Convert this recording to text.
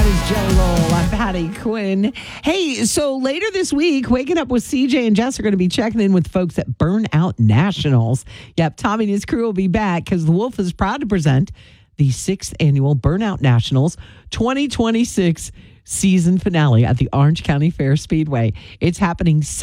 Jelly Roll. I'm Patty Quinn. Hey, so later this week, Waking Up with CJ and Jess are going to be checking in with folks at Burnout Nationals. Yep, Tommy and his crew will be back because the Wolf is proud to present the 6th annual Burnout Nationals 2026 season finale at the Orange County Fair Speedway. It's happening